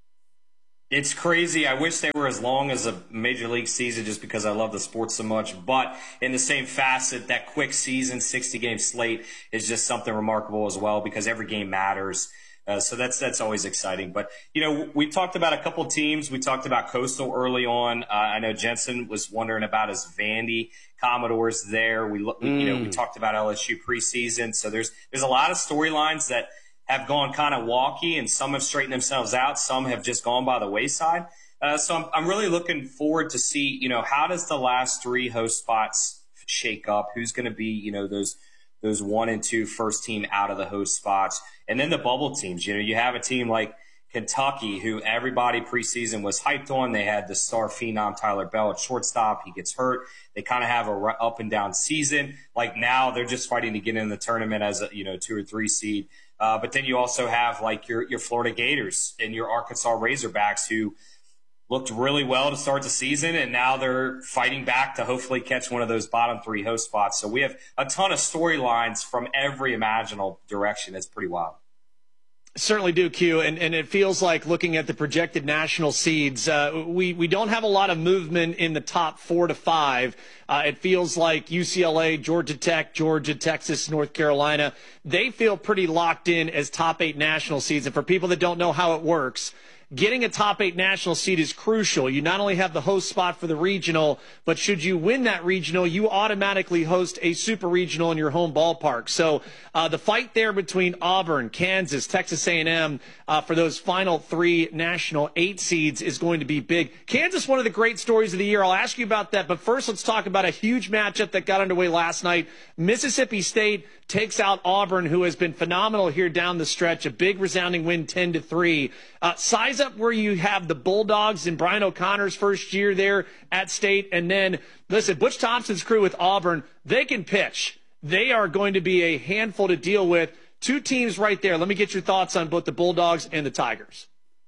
It's crazy. I wish they were as long as a major league season just because I love the sport so much. But in the same facet, that quick season, 60-game slate is just something remarkable as well because every game matters. So that's always exciting. But, we talked about a couple teams. We talked about Coastal early on. I know Jensen was wondering about his Vandy Commodores there. We talked about LSU preseason. So there's a lot of storylines that have gone kind of wonky, and some have straightened themselves out. Some have just gone by the wayside. So I'm really looking forward to see, how does the last 3 host spots shake up? Who's going to be, those 1 and 2 first team out of the host spots. And then the bubble teams, you have a team like Kentucky, who everybody preseason was hyped on. They had the star phenom Tyler Bell at shortstop. He gets hurt. They kind of have a up and down season. Like now they're just fighting to get in the tournament as a, 2 or 3 seed. But then you also have like your Florida Gators and your Arkansas Razorbacks who looked really well to start the season, and now they're fighting back to hopefully catch one of those bottom 3 host spots. So we have a ton of storylines from every imaginable direction. It's pretty wild. Certainly do, Q, and it feels like looking at the projected national seeds, we don't have a lot of movement in the top 4 to 5. It feels like UCLA, Georgia Tech, Georgia, Texas, North Carolina, they feel pretty locked in as top 8 national seeds. And for people that don't know how it works, getting a top 8 national seed is crucial. You not only have the host spot for the regional, but should you win that regional, you automatically host a super regional in your home ballpark. So the fight there between Auburn, Kansas, Texas A&M for those final 3 national 8 seeds is going to be big. Kansas, one of the great stories of the year. I'll ask you about that. But first, let's talk about a huge matchup that got underway last night. Mississippi State takes out Auburn, who has been phenomenal here down the stretch. A big resounding win, 10-3. Size up where you have the Bulldogs in Brian O'Connor's first year there at State. And then, listen, Butch Thompson's crew with Auburn, they can pitch. They are going to be a handful to deal with. 2 teams right there. Let me get your thoughts on both the Bulldogs and the Tigers.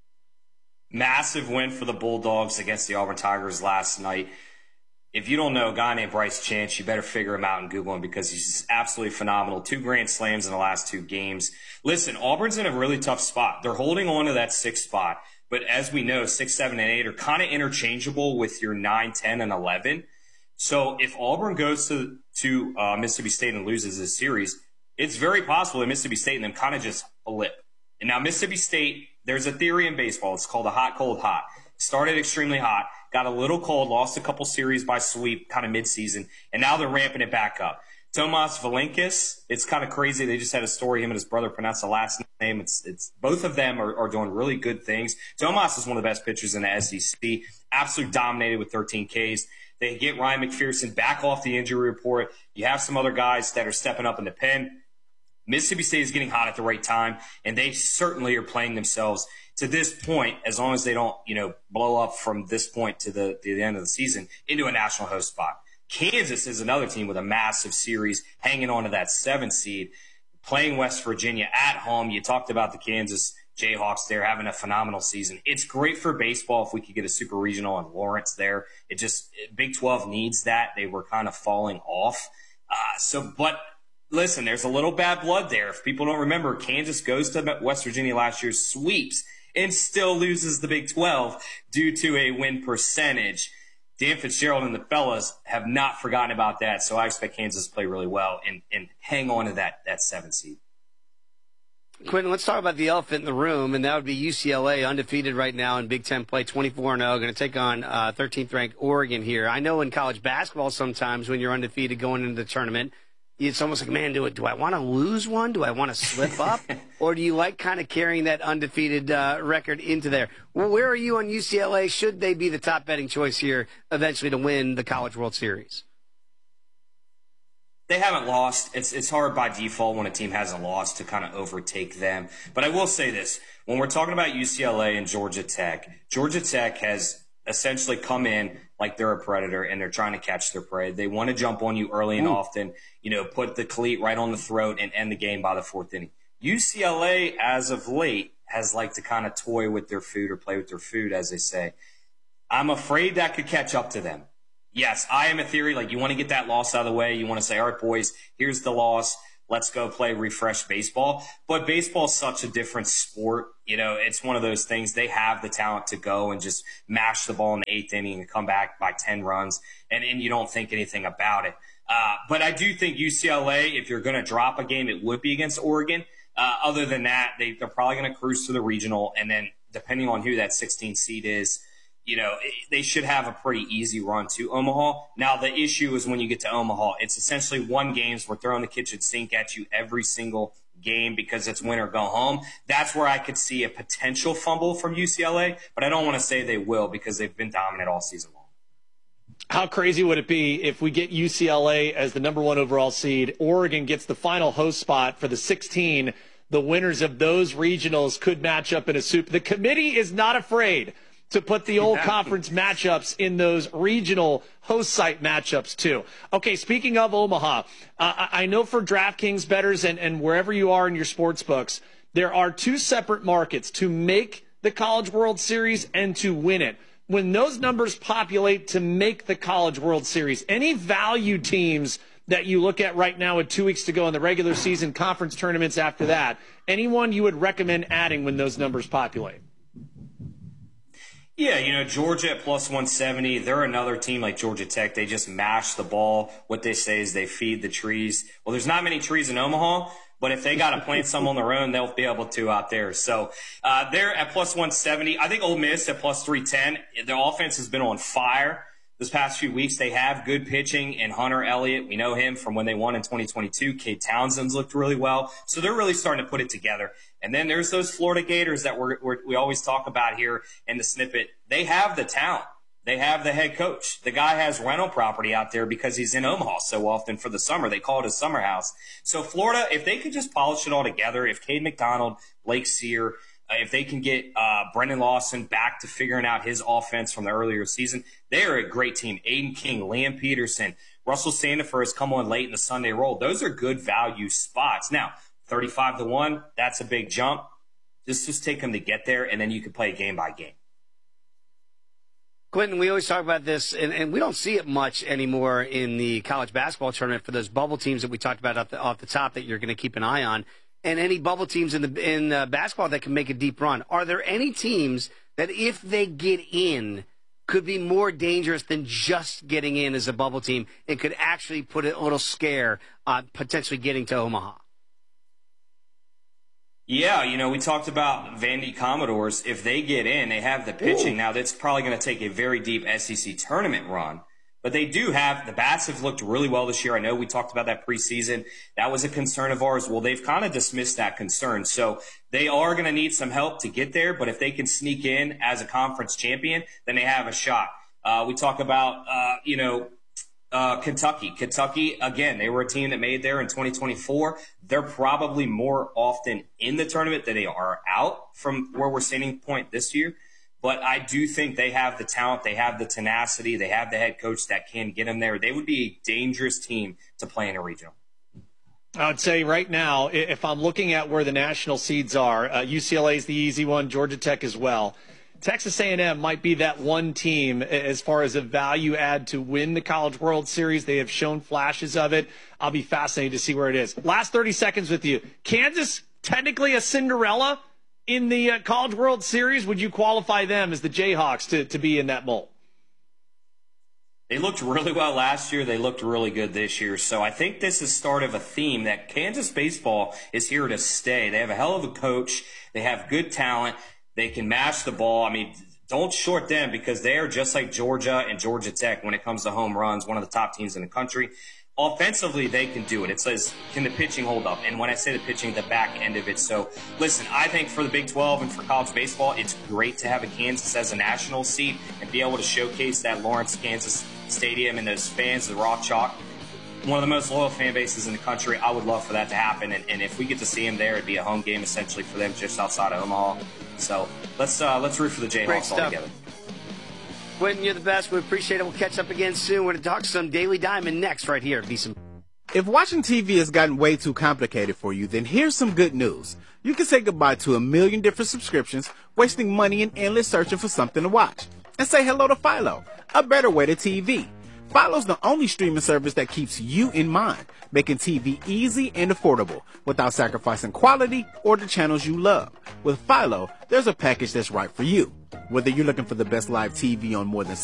Massive win for the Bulldogs against the Auburn Tigers last night. If you don't know a guy named Bryce Chance, you better figure him out and Google him because he's just absolutely phenomenal. 2 grand slams in the last 2 games. Listen, Auburn's in a really tough spot. They're holding on to that 6th spot. But as we know, 6, 7, and 8 are kind of interchangeable with your 9, 10, and 11. So if Auburn goes to Mississippi State and loses this series, it's very possible that Mississippi State and them kind of just blip. And now Mississippi State, there's a theory in baseball. It's called a hot, cold, hot. Started extremely hot, got a little cold, lost a couple series by sweep kind of midseason, and now they're ramping it back up. Tomas Valenkis, it's kind of crazy. They just had a story, him and his brother pronounce the last name. It's both of them are doing really good things. Tomas is one of the best pitchers in the SEC, absolutely dominated with 13 Ks. They get Ryan McPherson back off the injury report. You have some other guys that are stepping up in the pen. Mississippi State is getting hot at the right time, and they certainly are playing themselves to this point, as long as they don't, blow up from this point to the end of the season, into a national host spot. Kansas is another team with a massive series hanging on to that 7th seed, playing West Virginia at home. You talked about the Kansas Jayhawks there having a phenomenal season. It's great for baseball if we could get a super regional in Lawrence there. Big 12 needs that. They were kind of falling off. But listen, there's a little bad blood there. If people don't remember, Kansas goes to West Virginia last year, sweeps, and still loses the Big 12 due to a win percentage. Dan Fitzgerald and the fellas have not forgotten about that, so I expect Kansas to play really well and hang on to that 7th seed. Quentin, let's talk about the elephant in the room, and that would be UCLA, undefeated right now in Big Ten play, 24-0, going to take on 13th-ranked Oregon here. I know in college basketball sometimes when you're undefeated going into the tournament, it's almost like, man, do I want to lose one? Do I want to slip up? Or do you like kind of carrying that undefeated record into there? Well, where are you on UCLA? Should they be the top betting choice here eventually to win the College World Series? They haven't lost. It's hard by default when a team hasn't lost to kind of overtake them. But I will say this. When we're talking about UCLA and Georgia Tech has essentially come in like they're a predator and they're trying to catch their prey. They want to jump on you early and often, put the cleat right on the throat and end the game by the fourth inning. UCLA, as of late, has liked to kind of toy with their food or play with their food, as they say. I'm afraid that could catch up to them. Yes, I am a theory. Like, you want to get that loss out of the way. You want to say, all right, boys, here's the loss. Let's go play refresh baseball. But baseball is such a different sport. It's one of those things. They have the talent to go and just mash the ball in the eighth inning and come back by 10 runs, and you don't think anything about it. But I do think UCLA, if you're going to drop a game, it would be against Oregon. Other than that, they're probably going to cruise to the regional, and then depending on who that 16 seed is, they should have a pretty easy run to Omaha. Now, the issue is when you get to Omaha, it's essentially one games. We're throwing the kitchen sink at you every single game because it's win or go home. That's where I could see a potential fumble from UCLA, but I don't want to say they will because they've been dominant all season long. How crazy would it be if we get UCLA as the number 1 overall seed, Oregon gets the final host spot for the 16, the winners of those regionals could match up in a soup. The committee is not afraid to put the old conference matchups in those regional host site matchups too. Okay, speaking of Omaha, I know for DraftKings bettors and wherever you are in your sports books, there are 2 separate markets to make the College World Series and to win it. When those numbers populate to make the College World Series, any value teams that you look at right now with 2 weeks to go in the regular season, conference tournaments after that, anyone you would recommend adding when those numbers populate? Yeah, Georgia at plus 170, they're another team like Georgia Tech. They just mash the ball. What they say is they feed the trees. Well, there's not many trees in Omaha, but if they got to plant some on their own, they'll be able to out there. So they're at plus 170. I think Ole Miss at plus 310. Their offense has been on fire this past few weeks. They have good pitching, and Hunter Elliott, we know him from when they won in 2022. Cade Townsend's looked really well. So they're really starting to put it together. And then there's those Florida Gators that we always talk about here in the snippet. They have the talent. They have the head coach. The guy has rental property out there because he's in Omaha so often for the summer. They call it his summer house. So Florida, if they could just polish it all together, if Cade McDonald, Blake Sear, if they can get Brendan Lawson back to figuring out his offense from the earlier season, they are a great team. Aiden King, Liam Peterson, Russell Sandifer has come on late in the Sunday roll. Those are good value spots. Now, 35-1, that's a big jump. Just take them to get there, and then you can play game by game. Quentin, we always talk about this, and we don't see it much anymore in the college basketball tournament for those bubble teams that we talked about off the top that you're going to keep an eye on, and any bubble teams in basketball that can make a deep run. Are there any teams that, if they get in, could be more dangerous than just getting in as a bubble team and could actually put a little scare on potentially getting to Omaha? Yeah, we talked about Vandy Commodores. If they get in, they have the pitching. Ooh. Now, that's probably going to take a very deep SEC tournament run. But they do have – the bats have looked really well this year. I know we talked about that preseason. That was a concern of ours. Well, they've kind of dismissed that concern. So they are going to need some help to get there. But if they can sneak in as a conference champion, then they have a shot. We talk about, Kentucky. Kentucky, again, they were a team that made there in 2024. They're probably more often in the tournament than they are out from where we're standing point this year. But I do think they have the talent, they have the tenacity, they have the head coach that can get them there. They would be a dangerous team to play in a regional. I would say right now, if I'm looking at where the national seeds are, UCLA is the easy one, Georgia Tech as well. Texas A&M might be that one team as far as a value add to win the College World Series. They have shown flashes of it. I'll be fascinated to see where it is. Last 30 seconds with you. Kansas, technically a Cinderella in the College World Series. Would you qualify them as the Jayhawks to be in that mold? They looked really well last year. They looked really good this year. So I think this is start of a theme that Kansas baseball is here to stay. They have a hell of a coach. They have good talent. They can mash the ball. I mean, don't short them because they are just like Georgia and Georgia Tech when it comes to home runs, one of the top teams in the country. Offensively, they can do it. It says, can the pitching hold up? And when I say the pitching, the back end of it. So, listen, I think for the Big 12 and for college baseball, it's great to have a Kansas as a national seat and be able to showcase that Lawrence, Kansas Stadium and those fans, the Raw Chalk. One of the most loyal fan bases in the country. I would love for that to happen. And if we get to see them there, it'd be a home game essentially for them just outside of Omaha. So, let's root for the Jayhawks all together. Quentin, you're the best. We appreciate it. We'll catch up again soon. We're going to talk some Daily Diamond next right here at VSiN. If watching TV has gotten way too complicated for you, then here's some good news. You can say goodbye to 1 million different subscriptions, wasting money and endless searching for something to watch. And say hello to Philo, a better way to TV. Philo's the only streaming service that keeps you in mind, making TV easy and affordable without sacrificing quality or the channels you love. With Philo, there's a package that's right for you. Whether you're looking for the best live TV on more than